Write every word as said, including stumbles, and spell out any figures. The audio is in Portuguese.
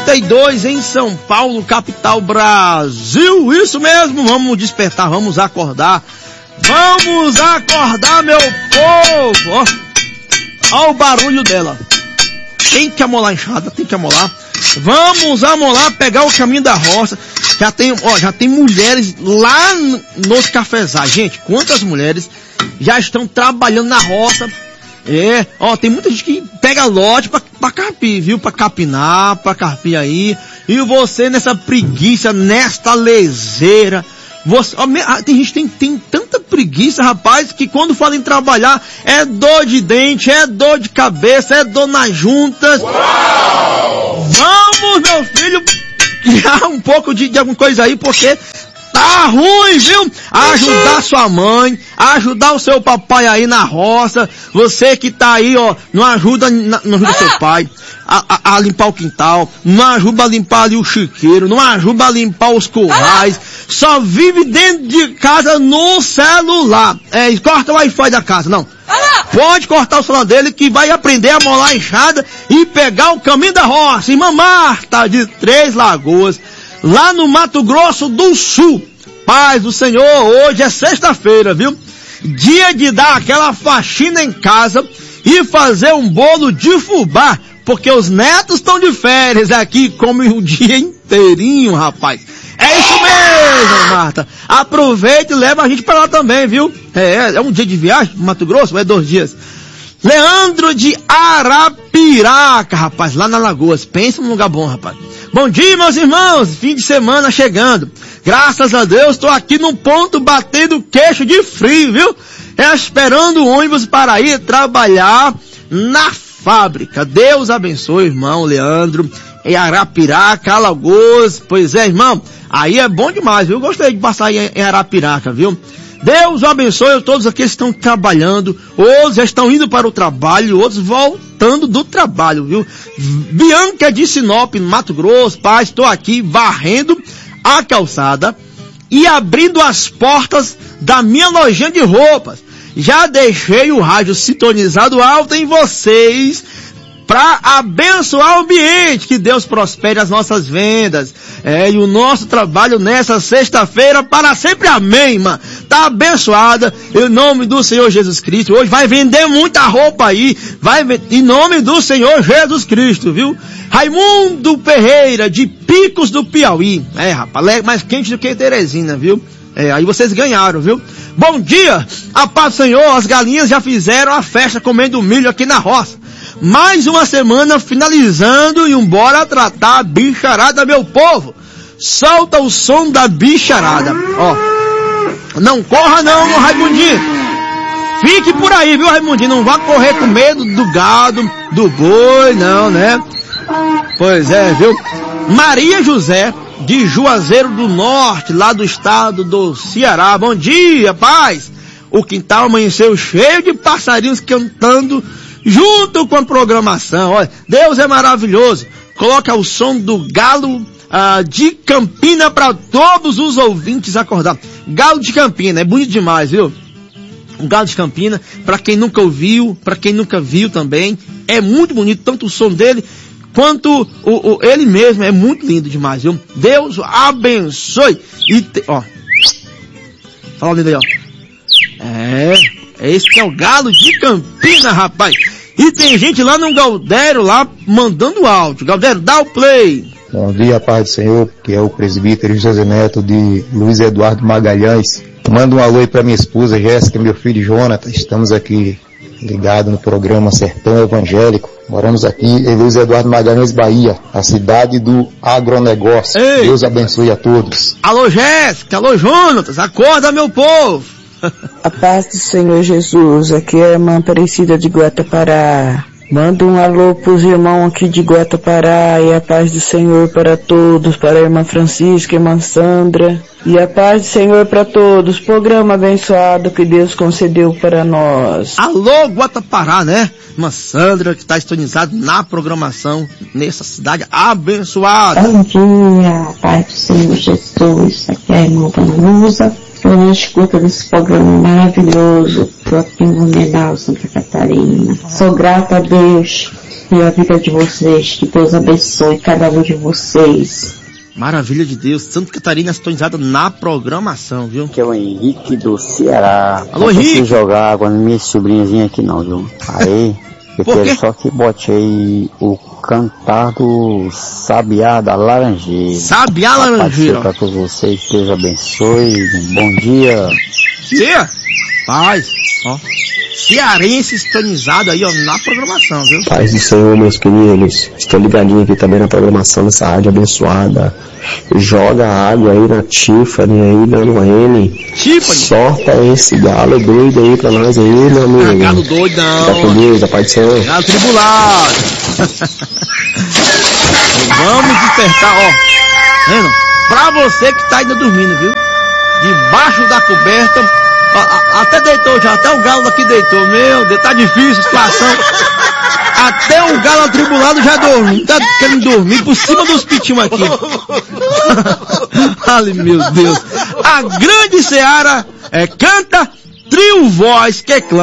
trinta e dois em São Paulo, capital Brasil. Isso mesmo, vamos despertar, vamos acordar. Vamos acordar, meu povo. Ó, ó o barulho dela. Tem que amolar a enxada, tem que amolar. Vamos amolar, pegar o caminho da roça. Já tem, ó, já tem mulheres lá nos cafezais. Gente, quantas mulheres já estão trabalhando na roça? É, ó, tem muita gente que pega lote pra, pra carpir, viu? Pra capinar, pra carpir aí. E você nessa preguiça, nesta leseira. Você, ó, tem gente que tem, tem tanta preguiça, rapaz, que quando fala em trabalhar, é dor de dente, é dor de cabeça, é dor nas juntas. Uau! Vamos, meu filho, tirar um pouco de, de alguma coisa aí, porque tá ruim, viu? Ajudar sua mãe, ajudar o seu papai aí na roça. Você que tá aí, ó, não ajuda, não ajuda seu pai a, a, a limpar o quintal, não ajuda a limpar ali o chiqueiro, não ajuda a limpar os currais. Só vive dentro de casa no celular. É, corta o Wi-Fi da casa, não. Pode cortar o celular dele que vai aprender a molar a enxada e pegar o caminho da roça. Irmã Marta de Três Lagoas, lá no Mato Grosso do Sul. Paz do Senhor, hoje é sexta-feira, viu? Dia de dar aquela faxina em casa e fazer um bolo de fubá, porque os netos estão de férias aqui, comem o dia inteirinho, rapaz. É isso mesmo, Marta. Aproveita e leva a gente para lá também, viu? É, é um dia de viagem, Mato Grosso, é dois dias. Leandro de Arapiraca, rapaz, lá na Lagoas. Pensa num lugar bom, rapaz. Bom dia, meus irmãos. Fim de semana chegando. Graças a Deus, estou aqui num ponto batendo queixo de frio, viu? É esperando o ônibus para ir trabalhar na fábrica. Deus abençoe, irmão Leandro. Em Arapiraca, Alagoas. Pois é, irmão. Aí é bom demais, viu? Eu gostei de passar aí em Arapiraca, viu? Deus abençoe todos aqueles que estão trabalhando, outros já estão indo para o trabalho, outros voltando do trabalho, viu? Bianca de Sinop, Mato Grosso, pai, estou aqui varrendo a calçada e abrindo as portas da minha lojinha de roupas. Já deixei o rádio sintonizado alto em vocês para abençoar o ambiente, que Deus prospere as nossas vendas, é, e o nosso trabalho nessa sexta-feira para sempre, amém, irmã. Tá abençoada, em nome do Senhor Jesus Cristo. Hoje vai vender muita roupa aí, vai em nome do Senhor Jesus Cristo, viu? Raimundo Ferreira, de Picos do Piauí, é, rapaz, é mais quente do que Teresina, viu? É, aí vocês ganharam, viu? Bom dia, a paz do Senhor, as galinhas já fizeram a festa comendo milho aqui na roça. Mais uma semana finalizando e embora tratar a bicharada, meu povo. Solta o som da bicharada. Ó, não corra não, Raimundinho. Fique por aí, viu, Raimundinho? Não vá correr com medo do gado, do boi, não, né? Pois é, viu? Maria José, de Juazeiro do Norte, lá do estado do Ceará. Bom dia, paz. O quintal amanheceu cheio de passarinhos cantando junto com a programação. Olha, Deus é maravilhoso. Coloca o som do galo ah, de Campina para todos os ouvintes acordar. Galo de Campina, é bonito demais, viu? Um galo de Campina, para quem nunca ouviu, para quem nunca viu também, é muito bonito, tanto o som dele quanto o, o, ele mesmo, é muito lindo demais, viu? Deus abençoe. E te, ó, fala lindo aí, ó. É, esse que é o galo de Campina, rapaz. E tem gente lá no Galdério, lá, mandando áudio. Galdério, dá o play. Bom dia, paz do Senhor, que é o presbítero José Neto de Luiz Eduardo Magalhães. Manda um alô aí pra minha esposa Jéssica e meu filho Jonathan. Estamos aqui ligados no programa Sertão Evangélico. Moramos aqui em Luiz Eduardo Magalhães, Bahia, a cidade do agronegócio. Ei. Deus abençoe a todos. Alô Jéssica, alô Jonathan, acorda meu povo. A paz do Senhor Jesus, aqui é a irmã Aparecida de Guatapará. Manda um alô pros irmãos aqui de Guatapará e a paz do Senhor para todos, para a irmã Francisca, a irmã Sandra. E a paz do Senhor para todos, programa abençoado que Deus concedeu para nós. Alô Guatapará, né? Irmã Sandra, que está sintonizada na programação nessa cidade abençoada. Bom dia, paz do Senhor Jesus, aqui é a irmã Vanusa. Estou na escuta desse programa maravilhoso. Estou aqui em Blumenau, Santa Catarina. Sou grata a Deus e a vida de vocês. Que Deus abençoe cada um de vocês. Maravilha de Deus. Santa Catarina sintonizada na programação, viu? Que é o Henrique do Ceará. Alô, não Henrique. Não jogar água nas minhas sobrinhas aqui não, viu? Aí, eu Por quero quê? só que bote aí o cantar do Sabiá da Laranjeira. Sabiá Laranjeira. Para todos vocês, Deus abençoe. Bom dia. Dia. Paz. Ó. Cearense sintonizado aí, ó, na programação, viu? Paz do Senhor, meus queridos. Estou ligadinho aqui também na programação dessa rádio abençoada. Joga água aí na Tiffany aí, dando N. Tiffany. Sorta esse galo doido aí pra nós aí, meu amigo. Ah, galo doido não. Tá com Deus, a paz do Senhor. Galo tribulado. Vamos despertar, ó. Vendo? Pra você que tá ainda dormindo, viu? Debaixo da coberta. A, a, até deitou já, até o galo daqui deitou. Meu Deus, tá difícil a situação. Até o galo atribulado já dormiu. Tá querendo dormir por cima dos pitinhos aqui. Ai, meu Deus. A grande Seara é, canta Trio Voz, que é claro.